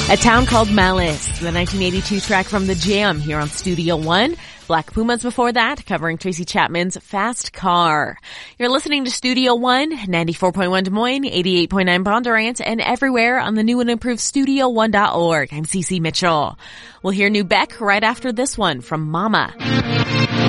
A Town Called Malice, the 1982 track from The Jam here on Studio One. Black Pumas before that, covering Tracy Chapman's Fast Car. You're listening to Studio One, 94.1 Des Moines, 88.9 Bondurant, and everywhere on the new and improved StudioOne.org. I'm Cece Mitchell. We'll hear new Beck right after this one from Mama.